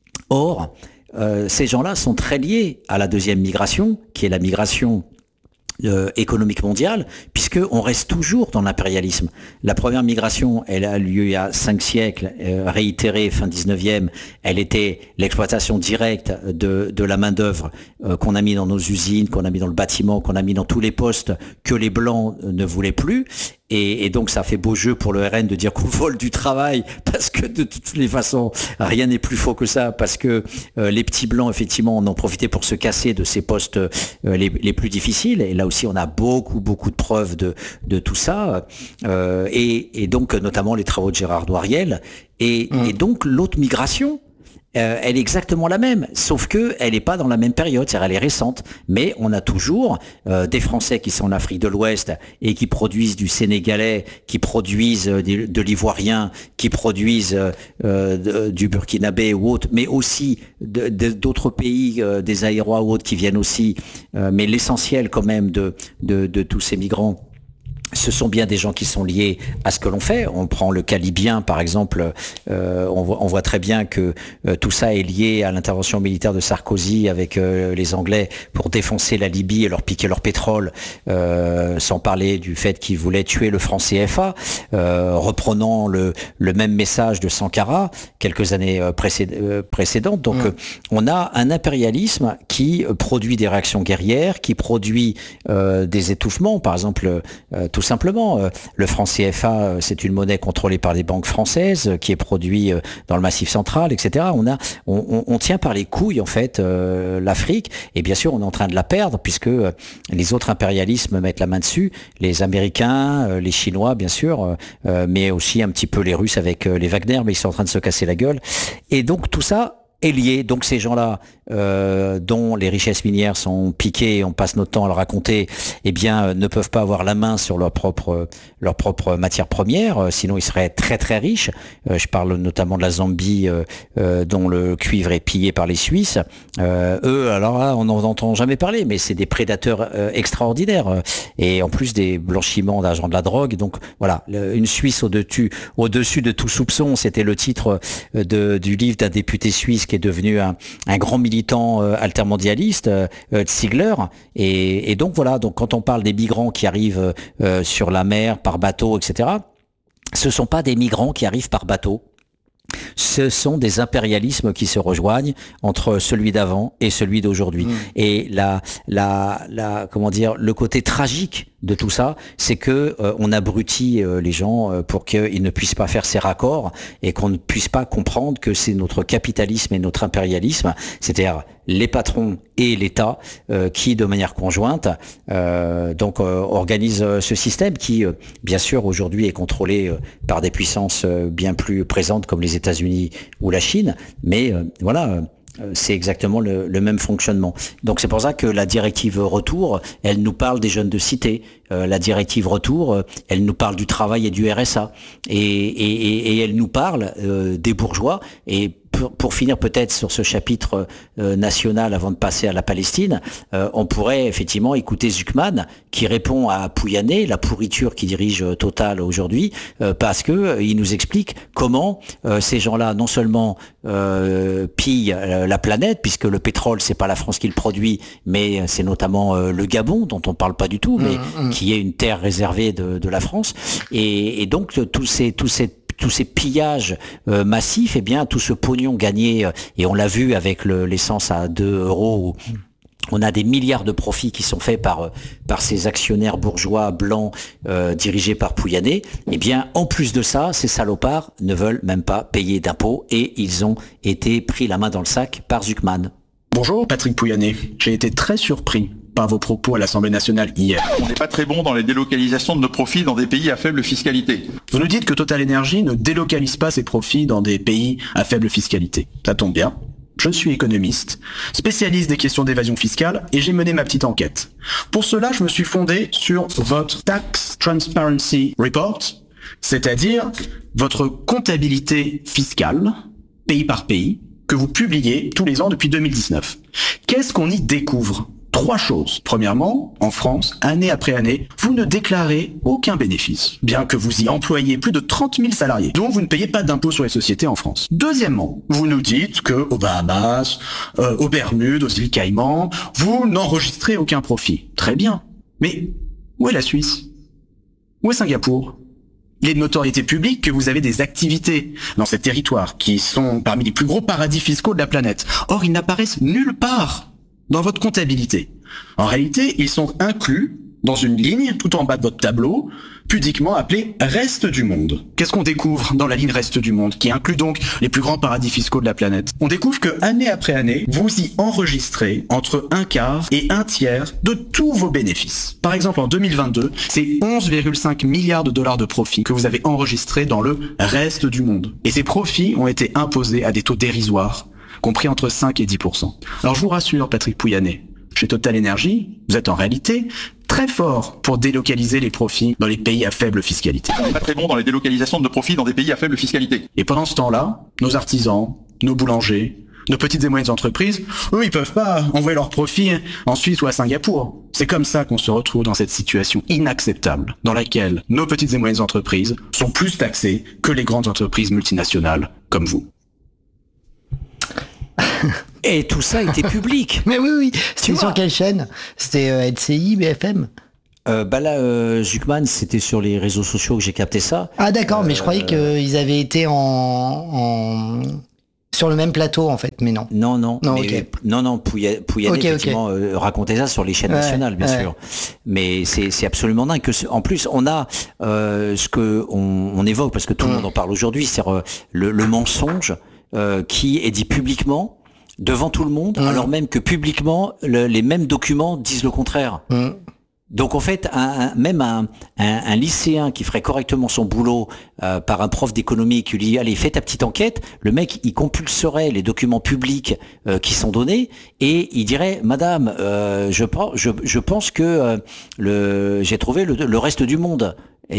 Or, euh, ces gens-là sont très liés à la deuxième migration, qui est la migration Euh, économique mondiale, puisque on reste toujours dans l'impérialisme. La première migration, elle a lieu il y a cinq siècles, euh, réitérée fin dix-neuvième. Elle était l'exploitation directe de, de la main d'œuvre euh, qu'on a mis dans nos usines, qu'on a mis dans le bâtiment, qu'on a mis dans tous les postes que les blancs ne voulaient plus. Et, et donc ça fait beau jeu pour le R N de dire qu'on vole du travail, parce que de toutes les façons, rien n'est plus faux que ça, parce que euh, les petits blancs, effectivement, en ont profité pour se casser de ces postes euh, les, les plus difficiles. Et là aussi, on a beaucoup, beaucoup de preuves de, de tout ça. Euh, et, et donc, notamment les travaux de Gérard Doiriel. Et, mmh. et donc, l'autre migration, Euh, elle est exactement la même, sauf que elle n'est pas dans la même période, c'est-à-dire elle est récente. Mais on a toujours euh, des Français qui sont en Afrique de l'Ouest et qui produisent du sénégalais, qui produisent euh, de, de l'ivoirien, qui produisent euh, euh, du burkinabé ou autre, mais aussi de, de, d'autres pays, euh, des Aérois ou autres qui viennent aussi. Euh, mais l'essentiel quand même de, de, de tous ces migrants, ce sont bien des gens qui sont liés à ce que l'on fait. On prend le cas libyen, par exemple. Euh, on, voit, on voit très bien que euh, tout ça est lié à l'intervention militaire de Sarkozy avec euh, les Anglais pour défoncer la Libye et leur piquer leur pétrole, euh, sans parler du fait qu'ils voulaient tuer le franc C F A, euh, reprenant le, le même message de Sankara quelques années précéd- euh, précédentes. Donc, mmh. euh, on a un impérialisme qui produit des réactions guerrières, qui produit euh, des étouffements. Par exemple, euh, tout Tout simplement, euh, le franc C F A, euh, c'est une monnaie contrôlée par des banques françaises, euh, qui est produit euh, dans le Massif central, et cetera. On a, on, on, on tient par les couilles en fait euh, l'Afrique, et bien sûr, on est en train de la perdre puisque euh, les autres impérialismes mettent la main dessus, les Américains, euh, les Chinois, bien sûr, euh, mais aussi un petit peu les Russes avec euh, les Wagner, mais ils sont en train de se casser la gueule. Et donc tout ça est lié. Donc ces gens-là, euh, dont les richesses minières sont piquées, on passe notre temps à le raconter, eh bien, euh, ne peuvent pas avoir la main sur leur propre, leur propre matière première, euh, sinon ils seraient très très riches. Euh, je parle notamment de la Zambie, euh, euh, dont le cuivre est pillé par les Suisses. Euh, eux, alors là, on n'en entend jamais parler, mais c'est des prédateurs euh, extraordinaires, euh, et en plus des blanchiments d'argent de la drogue. Donc voilà, le, une Suisse au-dessus, au-dessus de tout soupçon, c'était le titre de, du livre d'un député suisse qui est devenu un, un grand militant euh, altermondialiste, euh, Ziegler. Et, et donc voilà, donc quand on parle des migrants qui arrivent euh, sur la mer, par bateau, et cetera, ce ne sont pas des migrants qui arrivent par bateau. Ce sont des impérialismes qui se rejoignent entre celui d'avant et celui d'aujourd'hui. Mmh. Et la, la, la, comment dire, le côté tragique de tout ça, c'est que euh, on abrutit euh, les gens euh, pour qu'ils ne puissent pas faire ces raccords et qu'on ne puisse pas comprendre que c'est notre capitalisme et notre impérialisme, c'est-à-dire les patrons et l'État euh, qui, de manière conjointe, euh, donc euh, organisent euh, ce système qui, euh, bien sûr, aujourd'hui est contrôlé euh, par des puissances euh, bien plus présentes comme les États-Unis ou la Chine, mais euh, voilà. Euh, c'est exactement le, le même fonctionnement. Donc c'est pour ça que la directive retour, elle nous parle des jeunes de cité. Euh, la directive retour, euh, elle nous parle du travail et du R S A. Et, et, et elle nous parle euh, des bourgeois. Et pour, pour finir peut-être sur ce chapitre euh, national avant de passer à la Palestine, euh, on pourrait effectivement écouter Zuckman qui répond à Pouyanné, la pourriture qui dirige euh, Total aujourd'hui, euh, parce que euh, il nous explique comment euh, ces gens-là non seulement euh, pillent euh, la planète, puisque le pétrole c'est pas la France qui le produit, mais c'est notamment euh, le Gabon dont on parle pas du tout, mais mmh, mmh. qui est une terre réservée de, de la France, et, et donc tous ces tous ces tous ces pillages euh, massifs, eh bien tout ce pognon gagné, euh, et on l'a vu avec le, l'essence à deux euros, où on a des milliards de profits qui sont faits par par ces actionnaires bourgeois blancs euh, dirigés par Pouyanné. Eh bien, en plus de ça, ces salopards ne veulent même pas payer d'impôts et ils ont été pris la main dans le sac par Zuckman. Bonjour Patrick Pouyanné, j'ai été très surpris par vos propos à l'Assemblée nationale hier. On n'est pas très bon dans les délocalisations de nos profits dans des pays à faible fiscalité. Vous nous dites que Total Energy ne délocalise pas ses profits dans des pays à faible fiscalité. Ça tombe bien. Je suis économiste, spécialiste des questions d'évasion fiscale, et j'ai mené ma petite enquête. Pour cela, je me suis fondé sur votre Tax Transparency Report, c'est-à-dire votre comptabilité fiscale, pays par pays, que vous publiez tous les ans depuis deux mille dix-neuf. Qu'est-ce qu'on y découvre ? Trois choses. Premièrement, en France, année après année, vous ne déclarez aucun bénéfice, bien que vous y employiez plus de trente mille salariés, dont vous ne payez pas d'impôt sur les sociétés en France. Deuxièmement, vous nous dites que aux Bahamas, euh, aux Bermudes, aux îles Caïmans, vous n'enregistrez aucun profit. Très bien. Mais où est la Suisse ? Où est Singapour ? Il est de notoriété publique que vous avez des activités dans ces territoires qui sont parmi les plus gros paradis fiscaux de la planète. Or, ils n'apparaissent nulle part dans votre comptabilité. En réalité, ils sont inclus dans une ligne tout en bas de votre tableau, pudiquement appelée Reste du monde. Qu'est-ce qu'on découvre dans la ligne Reste du monde, qui inclut donc les plus grands paradis fiscaux de la planète? On découvre que année après année, vous y enregistrez entre un quart et un tiers de tous vos bénéfices. Par exemple, en deux mille vingt-deux, c'est onze virgule cinq milliards de dollars de profits que vous avez enregistrés dans le Reste du monde. Et ces profits ont été imposés à des taux dérisoires, compris entre cinq et dix pour cent. Alors je vous rassure, Patrick Pouyanné, chez Total Energy, vous êtes en réalité très fort pour délocaliser les profits dans les pays à faible fiscalité. On n'est pas très bon dans les délocalisations de profits dans des pays à faible fiscalité. Et pendant ce temps-là, nos artisans, nos boulangers, nos petites et moyennes entreprises, eux, ils peuvent pas envoyer leurs profits en Suisse ou à Singapour. C'est comme ça qu'on se retrouve dans cette situation inacceptable, dans laquelle nos petites et moyennes entreprises sont plus taxées que les grandes entreprises multinationales comme vous. Et tout ça était public. Mais oui, oui. C'était sur quelle chaîne? C'était euh, L C I, B F M? euh, Bah là, euh, Zuckman, c'était sur les réseaux sociaux que j'ai capté ça. Ah d'accord, euh, mais je croyais qu'ils avaient été en, en... sur le même plateau en fait, mais non. Non, non, non, mais, okay. non, non, Pouyanné, okay, effectivement, okay. Euh, racontait ça sur les chaînes ouais, nationales, bien ouais. sûr. Mais c'est, c'est absolument dingue. Que en plus, on a euh, ce que on, on évoque, parce que tout le mmh. monde en parle aujourd'hui, c'est euh, le, le mensonge euh, qui est dit publiquement, devant tout le monde, mmh. alors même que publiquement, le, les mêmes documents disent le contraire. Mmh. Donc en fait, un, un, même un, un, un lycéen qui ferait correctement son boulot euh, par un prof d'économie qui lui dit « Allez, fais ta petite enquête », le mec, il compulserait les documents publics euh, qui sont donnés et il dirait « Madame, euh, je, je, je pense que euh, le, j'ai trouvé le, le reste du monde ».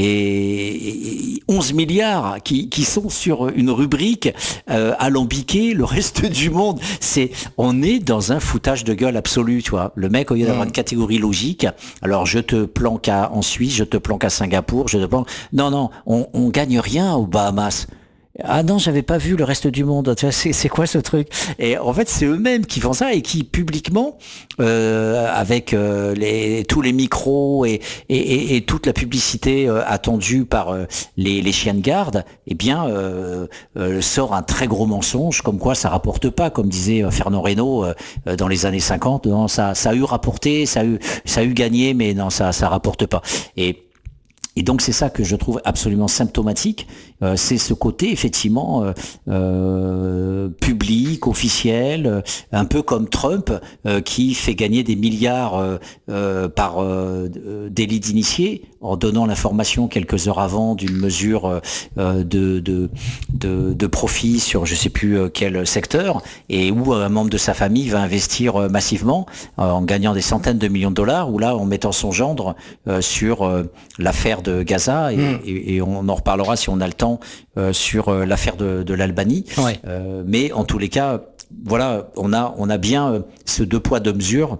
Et onze milliards qui, qui sont sur une rubrique euh, alambiquée, le reste du monde. C'est, on est dans un foutage de gueule absolu, tu vois. Le mec, au lieu d'avoir une catégorie logique, alors je te planque à, en Suisse, je te planque à Singapour, je te planque... Non, non, on, on gagne rien aux Bahamas. Ah non, j'avais pas vu le reste du monde. Tu vois, c'est, c'est quoi ce truc? Et en fait, c'est eux-mêmes qui font ça et qui publiquement, euh, avec euh, les, tous les micros et, et, et, et toute la publicité euh, attendue par euh, les, les chiens de garde, eh bien, euh, euh, sort un très gros mensonge, comme quoi ça rapporte pas, comme disait Fernand Reynaud euh, dans les années cinquante. Non, ça, ça a eu rapporté, ça a eu, ça a eu gagné, mais non, ça, ça rapporte pas. Et Et donc c'est ça que je trouve absolument symptomatique, euh, c'est ce côté effectivement euh, euh, public, officiel, euh, un peu comme Trump euh, qui fait gagner des milliards euh, euh, par euh, délit d'initié en donnant l'information quelques heures avant d'une mesure euh, de, de, de, de profit sur je sais plus quel secteur et où un membre de sa famille va investir massivement euh, en gagnant des centaines de millions de dollars ou là en mettant son gendre euh, sur euh, l'affaire de Gaza et, mmh. et, et on en reparlera si on a le temps euh, sur euh, l'affaire de, de l'Albanie. Ouais. Euh, mais en tous les cas, voilà, on a on a bien euh, ce deux poids deux mesures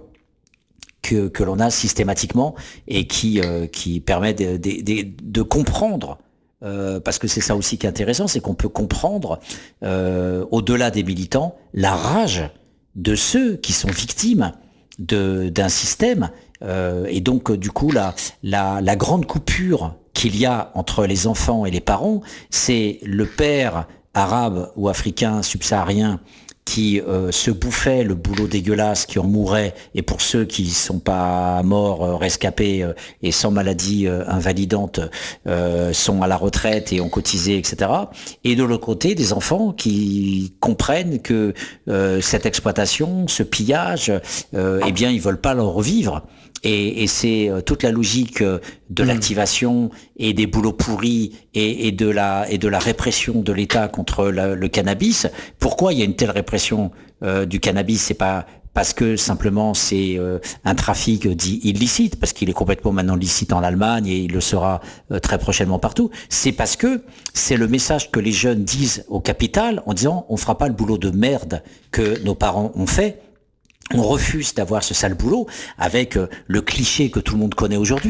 que que l'on a systématiquement et qui euh, qui permet de, de, de, de comprendre. Euh, parce que c'est ça aussi qui est intéressant, c'est qu'on peut comprendre euh, au-delà des militants la rage de ceux qui sont victimes de d'un système. Euh, et donc, du coup, la, la, la grande coupure qu'il y a entre les enfants et les parents, c'est le père arabe ou africain subsaharien qui euh, se bouffait le boulot dégueulasse, qui en mourait, et pour ceux qui sont pas morts, euh, rescapés euh, et sans maladie euh, invalidante, euh, sont à la retraite et ont cotisé, et cetera. Et de l'autre côté, des enfants qui comprennent que euh, cette exploitation, ce pillage, euh, eh bien, ils veulent pas le revivre. Et, et c'est toute la logique de l'activation et des boulots pourris et, et de la et de la répression de l'État contre la, le cannabis. Pourquoi il y a une telle répression euh, du cannabis? C'est pas parce que simplement c'est euh, un trafic dit illicite, parce qu'il est complètement maintenant licite en Allemagne et il le sera euh, très prochainement partout. C'est parce que c'est le message que les jeunes disent au capital en disant on fera pas le boulot de merde que nos parents ont fait. On refuse d'avoir ce sale boulot avec le cliché que tout le monde connaît aujourd'hui.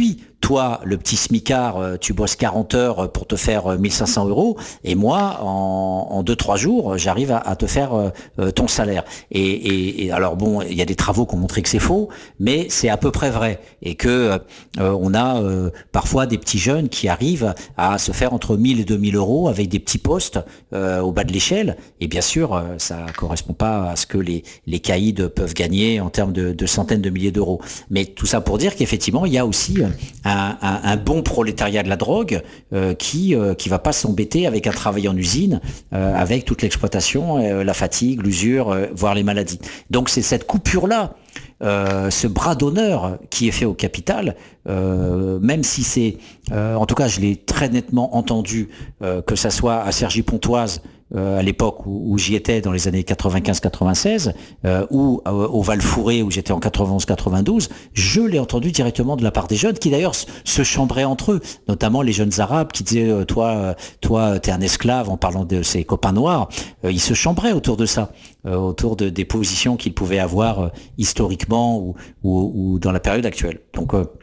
toi, le petit smicard, euh, tu bosses quarante heures pour te faire euh, mille cinq cents euros, et moi, en, en deux trois jours, j'arrive à, à te faire euh, ton salaire. Et, et, et alors bon, il y a des travaux qui ont montré que c'est faux, mais c'est à peu près vrai, et que euh, on a euh, parfois des petits jeunes qui arrivent à se faire entre mille et deux mille euros avec des petits postes euh, au bas de l'échelle, et bien sûr, euh, ça correspond pas à ce que les, les caïds peuvent gagner en termes de, de centaines de milliers d'euros. Mais tout ça pour dire qu'effectivement, il y a aussi un, un, un bon prolétariat de la drogue euh, qui euh, qui va pas s'embêter avec un travail en usine, euh, avec toute l'exploitation, euh, la fatigue, l'usure, euh, voire les maladies. Donc c'est cette coupure-là, euh, ce bras d'honneur qui est fait au capital, euh, même si c'est, euh, en tout cas je l'ai très nettement entendu, euh, que ça soit à Cergy-Pontoise, Euh, à l'époque où, où j'y étais dans les années quatre-vingt-quinze quatre-vingt-seize, euh, ou euh, au Val-Fouré où j'étais en quatre-vingt-onze quatre-vingt-douze, je l'ai entendu directement de la part des jeunes qui d'ailleurs se chambraient entre eux, notamment les jeunes arabes qui disaient euh, toi, euh, toi t'es un esclave en parlant de ses copains noirs, euh, ils se chambraient autour de ça, euh, autour de, des positions qu'ils pouvaient avoir euh, historiquement ou, ou, ou dans la période actuelle. Donc euh,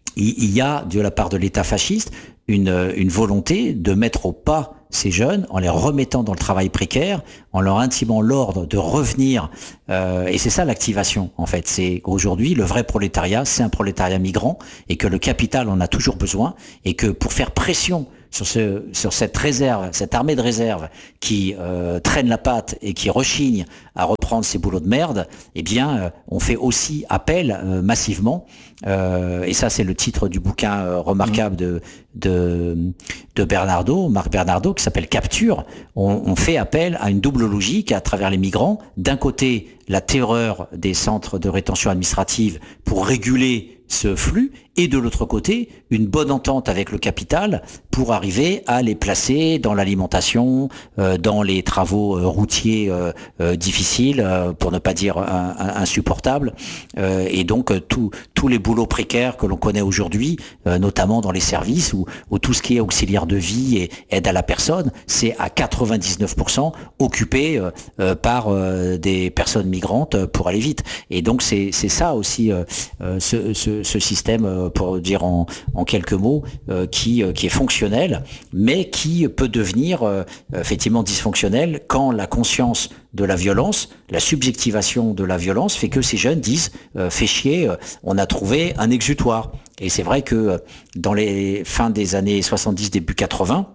il y a de la part de l'État fasciste une, une volonté de mettre au pas ces jeunes en les remettant dans le travail précaire, en leur intimant l'ordre de revenir. Euh, et c'est ça l'activation, en fait. C'est aujourd'hui le vrai prolétariat, c'est un prolétariat migrant, et que le capital en a toujours besoin, et que pour faire pression sur ce sur cette réserve, cette armée de réserve qui euh, traîne la patte et qui rechigne à reprendre ses boulots de merde, eh bien, euh, on fait aussi appel euh, massivement. Euh, et ça, c'est le titre du bouquin euh, remarquable de de de Bernardo, Marc Bernardo, qui s'appelle Capture. On, on fait appel à une double logique à travers les migrants. D'un côté, la terreur des centres de rétention administrative pour réguler ce flux, et de l'autre côté, une bonne entente avec le capital pour arriver à les placer dans l'alimentation, euh, dans les travaux euh, routiers euh, euh, difficiles, euh, pour ne pas dire un, un, insupportables, euh, et donc euh, tous tous les boulots précaires que l'on connaît aujourd'hui, euh, notamment dans les services, où, où tout ce qui est auxiliaire de vie et aide à la personne, c'est à quatre-vingt-dix-neuf pour cent occupé euh, euh, par euh, des personnes migrantes pour aller vite. Et donc c'est c'est ça aussi, euh, euh, ce, ce ce système, euh, pour dire en, en quelques mots, euh, qui, euh, qui est fonctionnel, mais qui peut devenir euh, effectivement dysfonctionnel quand la conscience de la violence, la subjectivation de la violence fait que ces jeunes disent euh, fait chier, euh, on a trouvé un exutoire. Et c'est vrai que euh, dans les fins des années soixante-dix, début quatre-vingts,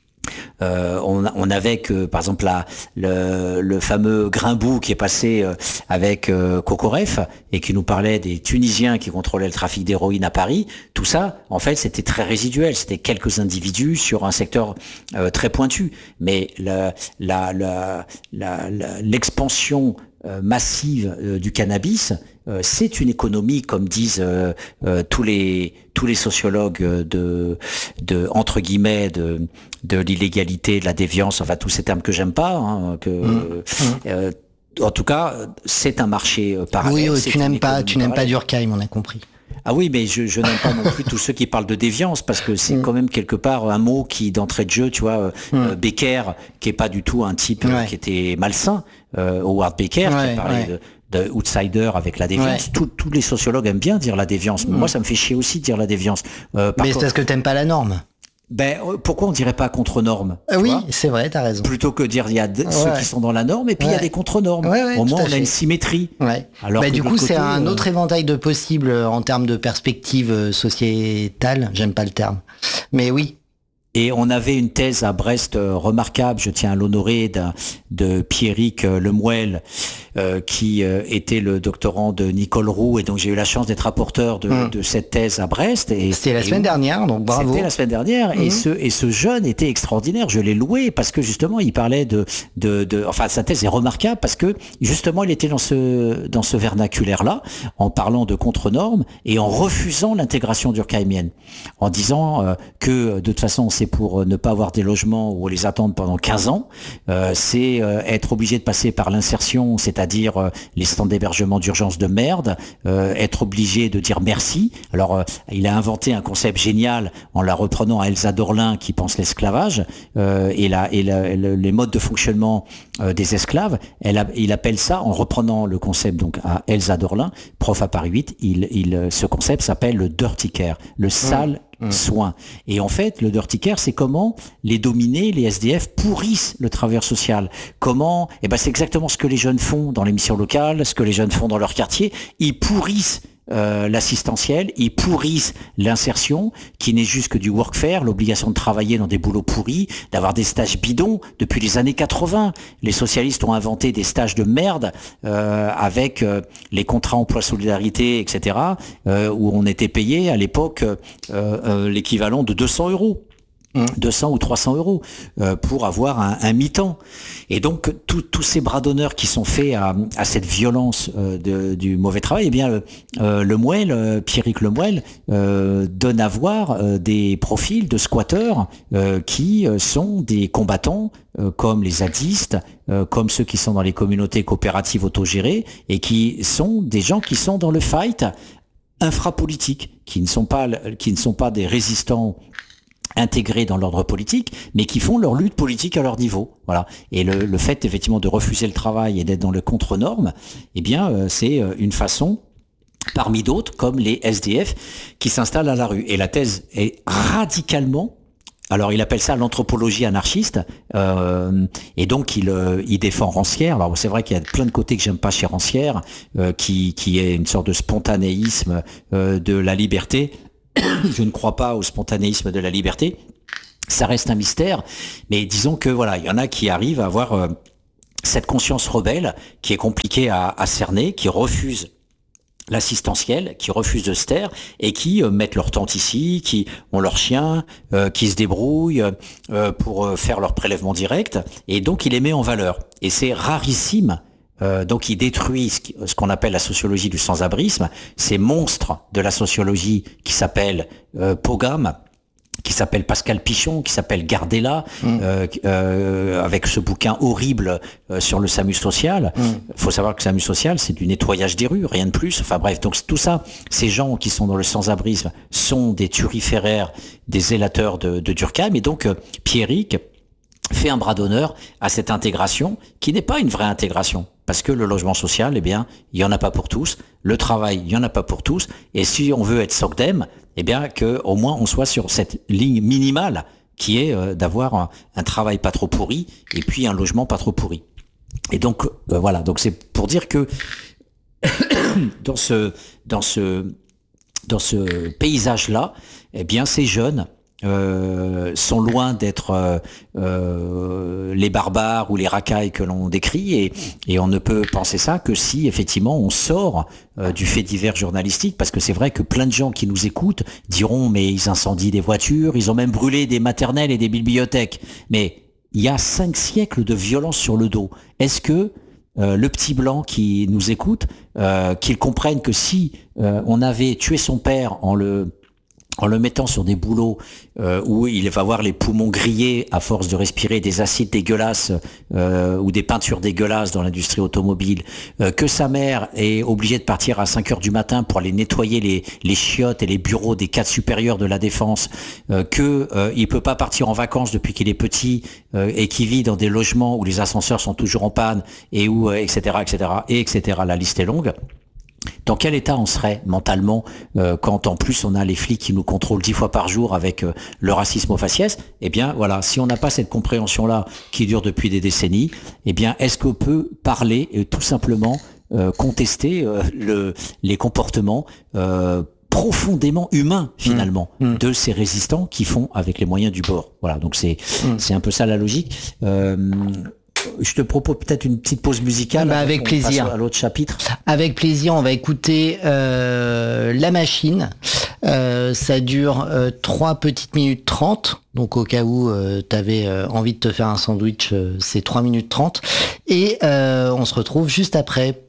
Euh, on, on avait que, par exemple, la, le, le fameux Grimbout qui est passé euh, avec euh, Kokoref et qui nous parlait des Tunisiens qui contrôlaient le trafic d'héroïne à Paris. Tout ça, en fait, c'était très résiduel. C'était quelques individus sur un secteur euh, très pointu. Mais la, la, la, la, la, l'expansion euh, massive euh, du cannabis, euh, c'est une économie, comme disent euh, euh, tous les tous les sociologues de de entre guillemets de de l'illégalité, de la déviance, enfin tous ces termes que j'aime pas, hein, que mmh. euh, en tout cas c'est un marché parallèle. Oui, tu n'aimes pas, tu n'aimes pas Durkheim, on a compris. Ah oui, mais je, je n'aime pas non plus tous ceux qui parlent de déviance, parce que c'est mmh. quand même quelque part un mot qui, d'entrée de jeu, tu vois, mmh. euh, Becker, qui est pas du tout un type ouais. qui était malsain, euh, Howard Becker, ouais, qui a parlé ouais. de de outsider avec la déviance. Ouais. Tous, tous les sociologues aiment bien dire la déviance. Mmh. Moi, ça me fait chier aussi de dire la déviance. Euh, par mais c'est parce que t'aimes pas la norme. Ben, pourquoi on dirait pas contre-norme? euh, Oui, c'est vrai, t'as raison. Plutôt que dire il y a de, ouais. ceux qui sont dans la norme et puis il ouais. y a des contre-normes. Ouais, ouais, Au moins, on fait. a une symétrie. Ouais. Alors bah, du coup, c'est côté, un autre euh... éventail de possibles en termes de perspective sociétale. J'aime pas le terme. Mais oui. Et on avait une thèse à Brest euh, remarquable, je tiens à l'honorer, de Pierrick euh, Lemuel, euh, qui euh, était le doctorant de Nicole Roux, et donc j'ai eu la chance d'être rapporteur de, mmh. de cette thèse à Brest. Et c'était la et semaine où, dernière, donc bravo. C'était la semaine dernière, mmh. et ce et ce jeune était extraordinaire. Je l'ai loué parce que justement il parlait de de, de enfin sa thèse est remarquable parce que justement il était dans ce dans ce vernaculaire là, en parlant de contre-normes et en refusant l'intégration durkheimienne, en disant euh, que de toute façon c'est pour ne pas avoir des logements ou les attendre pendant quinze ans, euh, c'est euh, être obligé de passer par l'insertion, c'est-à-dire c'est-à-dire euh, les stands d'hébergement d'urgence de merde, euh, être obligé de dire merci. Alors, euh, il a inventé un concept génial en la reprenant à Elsa Dorlin qui pense l'esclavage euh, et, la, et la, le, les modes de fonctionnement euh, des esclaves. Elle a, il appelle ça, en reprenant le concept donc à Elsa Dorlin, prof à Paris huit, il, il, ce concept s'appelle le dirty care, le sale mmh. soin. Et en fait, le dirty care, c'est comment les dominés, les S D F, pourrissent le travailleur social. Comment, eh ben, c'est exactement ce que les jeunes font dans les missions locales, ce que les jeunes font dans leur quartier. Ils pourrissent Euh, l'assistentiel, ils pourrissent l'insertion, qui n'est juste que du workfare, l'obligation de travailler dans des boulots pourris, d'avoir des stages bidons depuis les années quatre-vingts. Les socialistes ont inventé des stages de merde euh, avec euh, les contrats emploi solidarité, et cetera, euh, où on était payé à l'époque euh, euh, l'équivalent de deux cents euros. deux cents ou trois cents euros euh, pour avoir un, un mi-temps. Et donc tous ces bras d'honneur qui sont faits à, à cette violence euh, de, du mauvais travail, eh bien le, euh, le Mouel, euh, Pierrick Le Mouel euh, donne à voir euh, des profils de squatteurs euh, qui euh, sont des combattants euh, comme les zadistes, euh, comme ceux qui sont dans les communautés coopératives autogérées et qui sont des gens qui sont dans le fight infrapolitique, qui ne sont pas qui ne sont pas des résistants intégrés dans l'ordre politique, mais qui font leur lutte politique à leur niveau. Voilà. Et le, le fait effectivement de refuser le travail et d'être dans le contre-norme, eh bien, euh, c'est une façon, parmi d'autres, comme les S D F, qui s'installent à la rue. Et la thèse est radicalement, alors il appelle ça l'anthropologie anarchiste, euh, et donc il, euh, il défend Rancière. Alors c'est vrai qu'il y a plein de côtés que j'aime pas chez Rancière, euh, qui, qui est une sorte de spontanéisme euh, de la liberté. Je ne crois pas au spontanéisme de la liberté. Ça reste un mystère, mais disons que voilà, il y en a qui arrivent à avoir euh, cette conscience rebelle qui est compliquée à, à cerner, qui refuse l'assistentiel, qui refusent de se taire et qui euh, mettent leur tente ici, qui ont leur chien, euh, qui se débrouillent euh, pour euh, faire leur prélèvement direct, et donc il les met en valeur. Et c'est rarissime. Euh, donc il détruit ce qu'on appelle la sociologie du sans-abrisme, ces monstres de la sociologie qui s'appellent euh, Pogam, qui s'appelle Pascal Pichon, qui s'appelle Gardella, mmh. euh, euh, avec ce bouquin horrible euh, sur le SAMU social. Il mmh. faut savoir que le SAMU social, c'est du nettoyage des rues, rien de plus. Enfin bref, donc tout ça, ces gens qui sont dans le sans-abrisme sont des turiféraires, des zélateurs de, de Durkheim. Et donc euh, Pierrick fait un bras d'honneur à cette intégration qui n'est pas une vraie intégration. Parce que le logement social, eh bien, il y en a pas pour tous. Le travail, il y en a pas pour tous. Et si on veut être SOCDEM, eh bien, que au moins on soit sur cette ligne minimale qui est euh, d'avoir un, un travail pas trop pourri et puis un logement pas trop pourri. Et donc euh, voilà. Donc c'est pour dire que dans ce dans ce dans ce paysage-là, eh bien, ces jeunes Euh, sont loin d'être euh, euh, les barbares ou les racailles que l'on décrit, et, et on ne peut penser ça que si effectivement on sort euh, du fait divers journalistique, parce que c'est vrai que plein de gens qui nous écoutent diront mais ils incendient des voitures, ils ont même brûlé des maternelles et des bibliothèques, mais il y a cinq siècles de violence sur le dos. Est-ce que euh, le petit blanc qui nous écoute, euh, qu'il comprenne que si euh, on avait tué son père en le en le mettant sur des boulots euh, où il va avoir les poumons grillés à force de respirer des acides dégueulasses euh, ou des peintures dégueulasses dans l'industrie automobile, euh, que sa mère est obligée de partir à cinq heures du matin pour aller nettoyer les, les chiottes et les bureaux des cadres supérieurs de la défense, euh, que euh, il peut pas partir en vacances depuis qu'il est petit euh, et qui vit dans des logements où les ascenseurs sont toujours en panne et où euh, et cetera et cetera et et cetera. La liste est longue. Dans quel état on serait mentalement euh, quand en plus on a les flics qui nous contrôlent dix fois par jour avec euh, le racisme au faciès? Eh bien voilà, si on n'a pas cette compréhension-là qui dure depuis des décennies, eh bien est-ce qu'on peut parler et tout simplement euh, contester euh, le, les comportements euh, profondément humains finalement mmh, mmh. de ces résistants qui font avec les moyens du bord? Voilà, donc c'est mmh. c'est un peu ça la logique. Euh, Je te propose peut-être une petite pause musicale. Bah avec plaisir. À l'autre chapitre. Avec plaisir, on va écouter euh, La Machine. Euh, ça dure euh, trois petites minutes trente. Donc au cas où euh, tu avais euh, envie de te faire un sandwich, euh, c'est trois minutes trente. Et euh, on se retrouve juste après